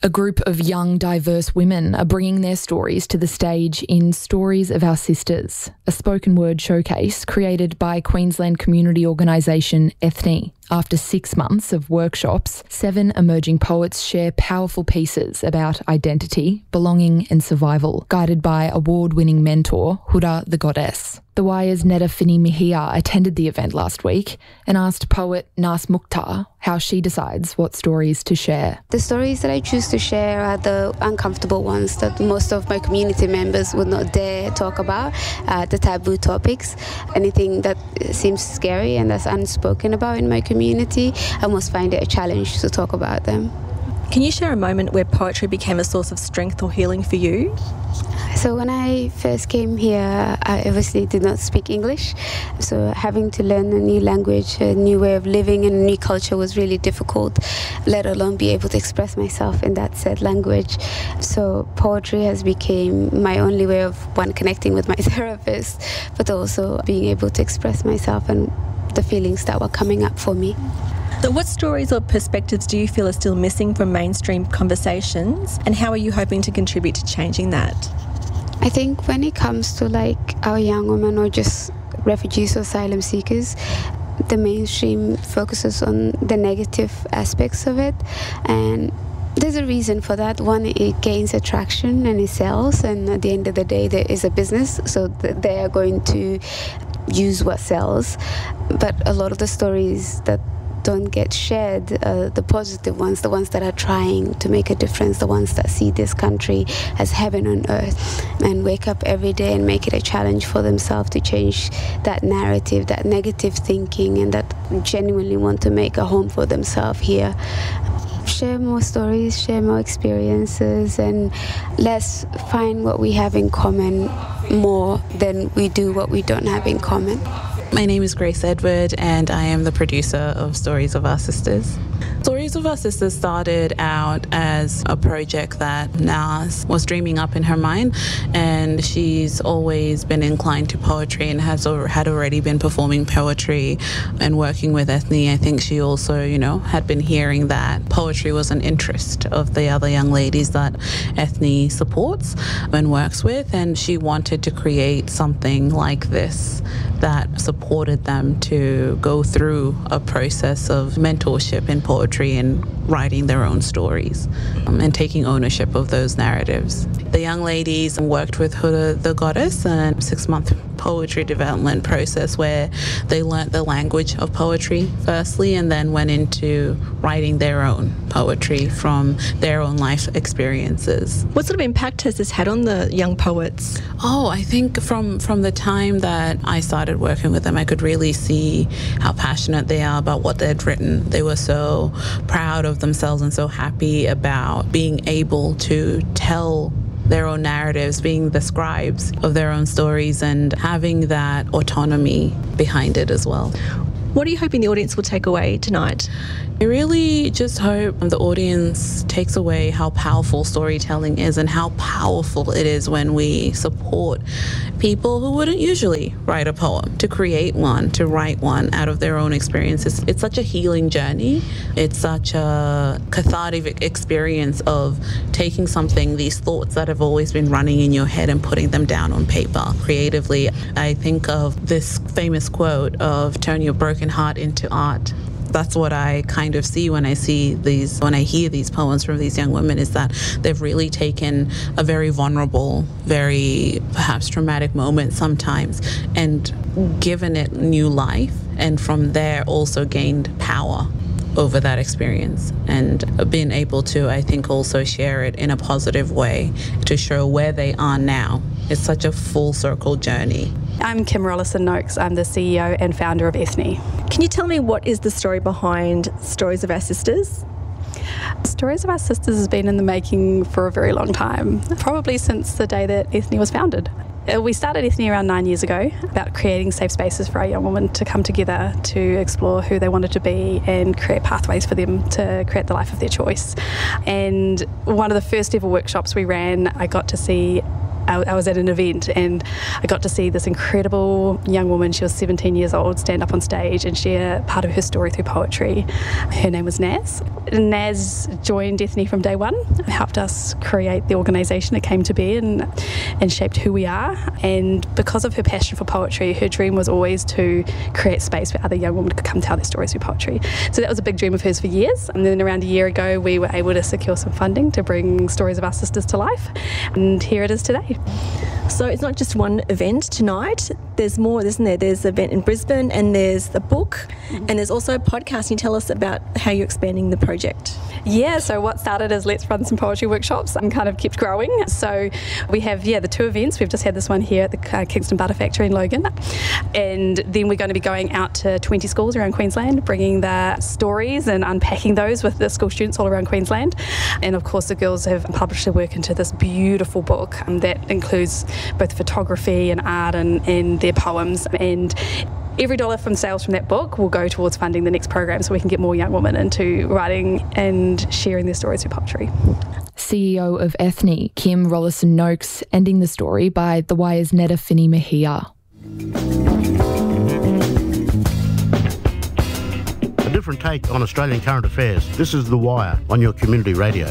A group of young, diverse women are bringing their stories to the stage in Stories of Our Sisters, a spoken word showcase created by Queensland community organisation Ethne. After 6 months of workshops, 7 emerging poets share powerful pieces about identity, belonging and survival, guided by award-winning mentor Huda the Goddess. The Wire's Neda Fini Mihia attended the event last week and asked poet Nas Mukhtar how she decides what stories to share. The stories that I choose to share are the uncomfortable ones that most of my community members would not dare talk about, the taboo topics, anything that seems scary and that's unspoken about in my community. I must find it a challenge to talk about them. Can you share a moment where poetry became a source of strength or healing for you? So when I first came here, I obviously did not speak English. So having to learn a new language, a new way of living and a new culture was really difficult, let alone be able to express myself in that said language. So poetry has become my only way of, one, connecting with my therapist, but also being able to express myself and the feelings that were coming up for me. So what stories or perspectives do you feel are still missing from mainstream conversations, and how are you hoping to contribute to changing that? I think when it comes to our young women or just refugees or asylum seekers, the mainstream focuses on the negative aspects of it, and there's a reason for that. One, it gains attraction and it sells, and at the end of the day there is a business, so they are going to use what sells. But a lot of the stories that don't get shared, the positive ones, the ones that are trying to make a difference, the ones that see this country as heaven on earth and wake up every day and make it a challenge for themselves to change that narrative, that negative thinking, and that genuinely want to make a home for themselves here. Share more stories, share more experiences, and let's find what we have in common more than we do what we don't have in common. My name is Grace Edward and I am the producer of Stories of Our Sisters. Stories of Our Sisters started out as a project that Nas was dreaming up in her mind, and she's always been inclined to poetry and had already been performing poetry and working with Ethne. I think she also, had been hearing that poetry was an interest of the other young ladies that Ethne supports and works with, and she wanted to create something like this that supported them to go through a process of mentorship in poetry and writing their own stories and taking ownership of those narratives. The young ladies worked with Huda the Goddess, a 6-month poetry development process where they learnt the language of poetry firstly and then went into writing their own poetry from their own life experiences. What sort of impact has this had on the young poets? I think from the time that I started working with them, I could really see how passionate they are about what they'd written. They were so proud of themselves and so happy about being able to tell their own narratives, being the scribes of their own stories and having that autonomy behind it as well. What are you hoping the audience will take away tonight? I really just hope the audience takes away how powerful storytelling is and how powerful it is when we support people who wouldn't usually write a poem, to create one, to write one out of their own experiences. It's such a healing journey. It's such a cathartic experience of taking something, these thoughts that have always been running in your head, and putting them down on paper creatively. I think of this famous quote of turn your broken heart into art. That's what I kind of see when I hear these poems from these young women, is that they've really taken a very vulnerable, very perhaps traumatic moment sometimes and given it new life, and from there also gained power over that experience and been able to, I think, also share it in a positive way to show where they are now. It's such a full circle journey. I'm Kim Rollison-Noakes. I'm the CEO and founder of Ethne. Can you tell me what is the story behind Stories of Our Sisters? Stories of Our Sisters has been in the making for a very long time, probably since the day that Ethne was founded. We started Ethne around 9 years ago, about creating safe spaces for our young women to come together to explore who they wanted to be and create pathways for them to create the life of their choice. And one of the first ever workshops we ran, I got to see I was at an event and I got to see this incredible young woman. She was 17 years old, stand up on stage and share part of her story through poetry. Her name was Naz. Naz joined Ethne from day one, helped us create the organisation it came to be and shaped who we are. And because of her passion for poetry, her dream was always to create space where other young women could come tell their stories through poetry. So that was a big dream of hers for years. And then around a year ago, we were able to secure some funding to bring Stories of Our Sisters to life. And here it is today. So it's not just one event tonight. There's more, isn't there? There's an event in Brisbane and there's the book and there's also a podcast. Can you tell us about how you're expanding the project? Yeah, so what started as let's run some poetry workshops and kind of kept growing. So we have, the two events. We've just had this one here at the Kingston Butter Factory in Logan. And then we're going to be going out to 20 schools around Queensland, bringing the stories and unpacking those with the school students all around Queensland. And of course, the girls have published their work into this beautiful book that includes both photography and art and their poems. And every dollar from sales from that book will go towards funding the next program so we can get more young women into writing and sharing their stories through poetry. CEO of Ethne, Kim Rollason-Noakes, ending the story by The Wire's Netta Finney-Mejia. A different take on Australian current affairs. This is The Wire on your community radio.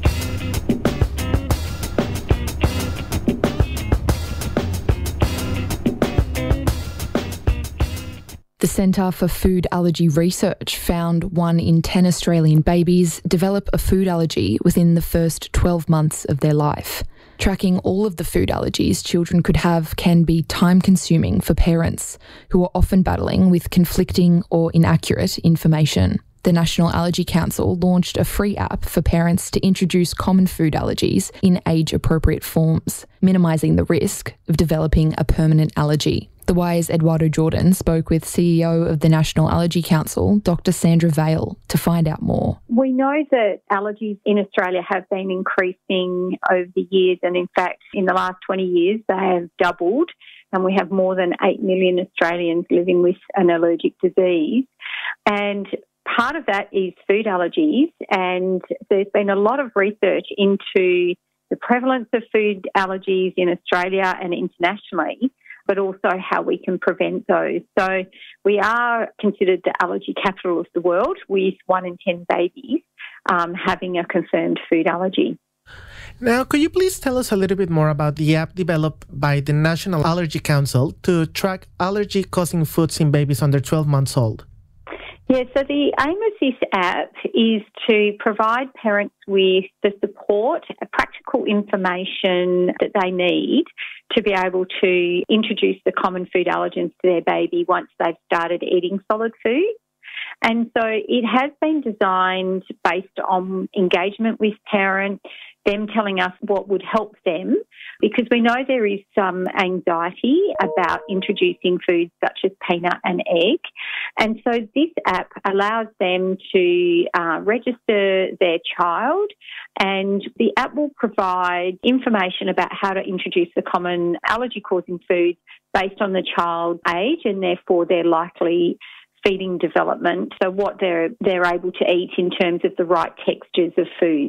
The Centre for Food Allergy Research found 1 in 10 Australian babies develop a food allergy within the first 12 months of their life. Tracking all of the food allergies children could have can be time-consuming for parents who are often battling with conflicting or inaccurate information. The National Allergy Council launched a free app for parents to introduce common food allergies in age-appropriate forms, minimising the risk of developing a permanent allergy. The Wire's Eduardo Jordan spoke with CEO of the National Allergy Council, Dr. Sandra Vale, to find out more. We know that allergies in Australia have been increasing over the years, and in fact, in the last 20 years, they have doubled, and we have more than 8 million Australians living with an allergic disease. And part of that is food allergies, and there's been a lot of research into the prevalence of food allergies in Australia and internationally, but also how we can prevent those. So we are considered the allergy capital of the world, with 1 in 10 babies having a confirmed food allergy. Now, could you please tell us a little bit more about the app developed by the National Allergy Council to track allergy-causing foods in babies under 12 months old? Yeah, so the aim of this app is to provide parents with the support, practical information that they need to be able to introduce the common food allergens to their baby once they've started eating solid food. And so it has been designed based on engagement with parents, them telling us what would help them, because we know there is some anxiety about introducing foods such as peanut and egg. And so this app allows them to register their child, and the app will provide information about how to introduce the common allergy-causing foods based on the child's age and therefore their likely feeding development, so what they're able to eat in terms of the right textures of foods.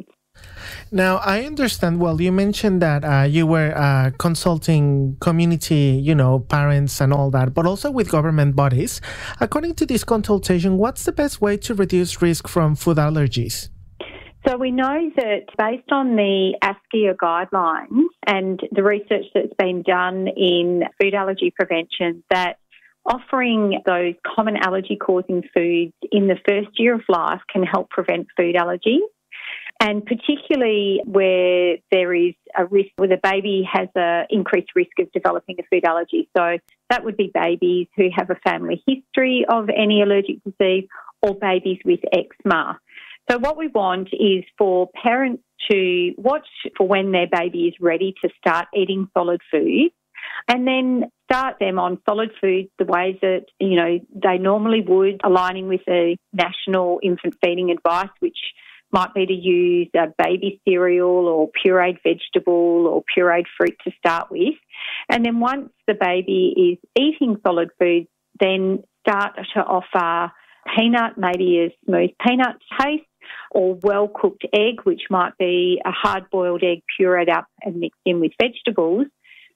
Now, I understand, you mentioned that you were consulting community, parents and all that, but also with government bodies. According to this consultation, what's the best way to reduce risk from food allergies? So we know that based on the ASCIA guidelines and the research that's been done in food allergy prevention, that offering those common allergy-causing foods in the first year of life can help prevent food allergies. And particularly where there is a risk, where the baby has an increased risk of developing a food allergy. So that would be babies who have a family history of any allergic disease or babies with eczema. So what we want is for parents to watch for when their baby is ready to start eating solid food, and then start them on solid foods the ways that, they normally would, aligning with the National Infant Feeding Advice, which might be to use a baby cereal or pureed vegetable or pureed fruit to start with. And then once the baby is eating solid foods, then start to offer peanut, maybe a smooth peanut taste, or well-cooked egg, which might be a hard-boiled egg pureed up and mixed in with vegetables,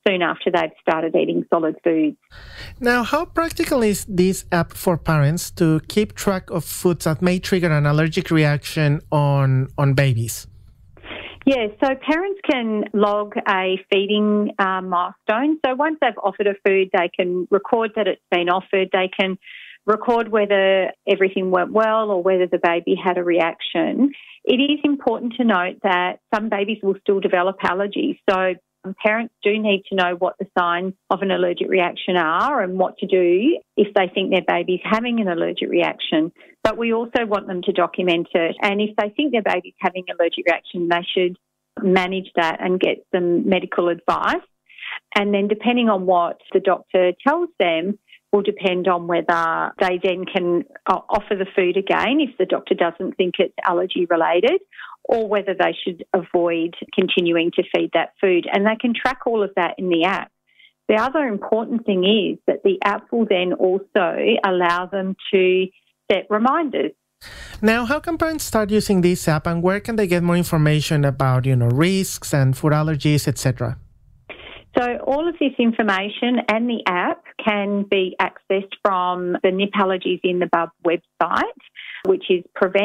soon after they've started eating solid foods. Now, how practical is this app for parents to keep track of foods that may trigger an allergic reaction on babies? Yeah, so parents can log a feeding milestone. So once they've offered a food, they can record that it's been offered. They can record whether everything went well or whether the baby had a reaction. It is important to note that some babies will still develop allergies. So parents do need to know what the signs of an allergic reaction are and what to do if they think their baby's having an allergic reaction. But we also want them to document it. And if they think their baby's having an allergic reaction, they should manage that and get some medical advice. And then depending on what the doctor tells them will depend on whether they then can offer the food again if the doctor doesn't think it's allergy related, or whether they should avoid continuing to feed that food. And they can track all of that in the app. The other important thing is that the app will then also allow them to set reminders. Now, how can parents start using this app, and where can they get more information about, risks and food allergies, etc.? So all of this information and the app can be accessed from the Nip Allergies in the Bub website, which is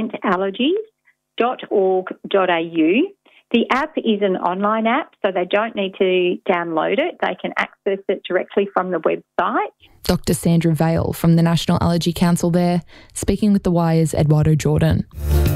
preventallergies.org.au. The app is an online app, so they don't need to download it. They can access it directly from the website. Dr. Sandra Vale from the National Allergy Council there, speaking with The Wire's Eduardo Jordan.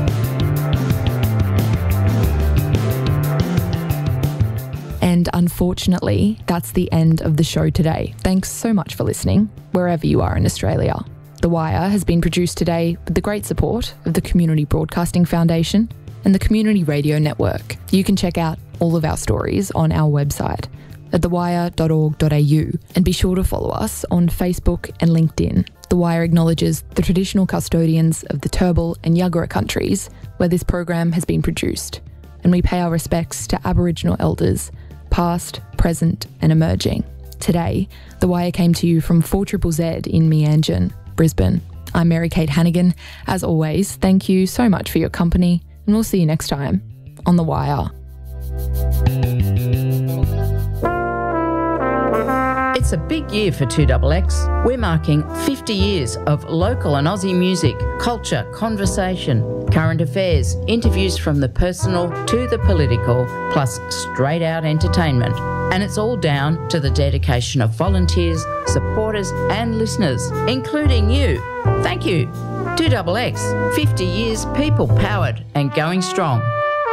And unfortunately, that's the end of the show today. Thanks so much for listening, wherever you are in Australia. The Wire has been produced today with the great support of the Community Broadcasting Foundation and the Community Radio Network. You can check out all of our stories on our website at thewire.org.au, and be sure to follow us on Facebook and LinkedIn. The Wire acknowledges the traditional custodians of the Turrbal and Yagara countries where this program has been produced, and we pay our respects to Aboriginal elders, past, present and emerging. Today, The Wire came to you from 4ZZZ in Meanjin, Brisbane. I'm Mary-Kate Hannigan. As always, thank you so much for your company, and we'll see you next time on The Wire. It's a big year for 2XX. We're marking 50 years of local and Aussie music, culture, conversation, current affairs, interviews from the personal to the political, plus straight out entertainment. And it's all down to the dedication of volunteers, supporters and listeners, including you. Thank you. 2XX, 50 years people powered and going strong.